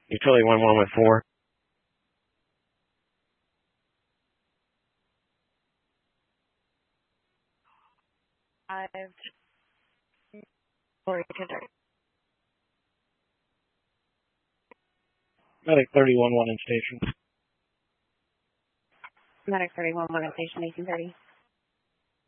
Utility 1-1 with 4. Medic 31-1 in station. Medic 31-1 in station, 1830.